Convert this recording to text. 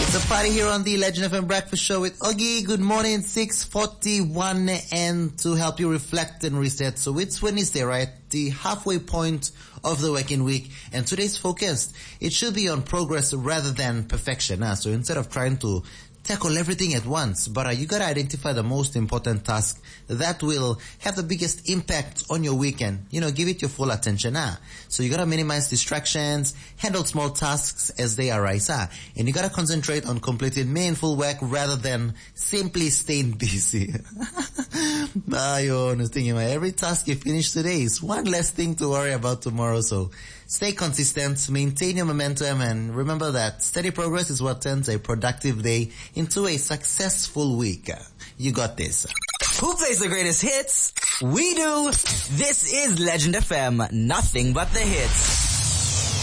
It's a party here on the Legend FM Breakfast Show with Oggy. Good morning, 6:41, and to help you reflect and reset. So it's Wednesday, right? The halfway point of the working week, and today's focus, it should be on progress rather than perfection. So instead of trying to tackle everything at once, but you gotta identify the most important task that will have the biggest impact on your weekend. Give it your full attention. So you gotta minimize distractions, handle small tasks as they arise. And you gotta concentrate on completing meaningful work rather than simply staying busy. Every task you finish today is one less thing to worry about tomorrow. So stay consistent, maintain your momentum, and remember that steady progress is what turns a productive day into a successful week. You got this. Who plays the greatest hits? We do. This is Legend FM, nothing but the hits.